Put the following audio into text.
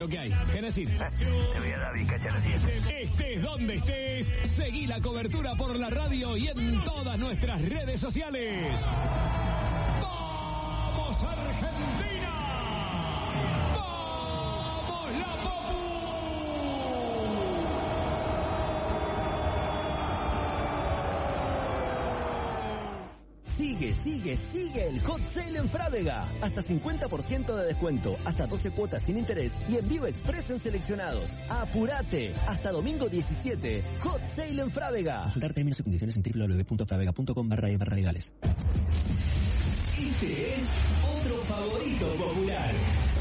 Lo que hay, ¿qué decir? Te voy a dar bizcacha a los dientes. Estés donde estés, seguí la cobertura por la radio y en todas nuestras redes sociales. ¡Vamos Argentina! ¡Vamos la Papu! Sigue el Hot Sale en Frávega. Hasta 50% de descuento, hasta 12 cuotas sin interés y envío express en seleccionados. ¡Apurate! Hasta domingo 17. Hot Sale en Frávega. Consultar términos y condiciones en www.fravega.com/legales. Este es otro favorito popular.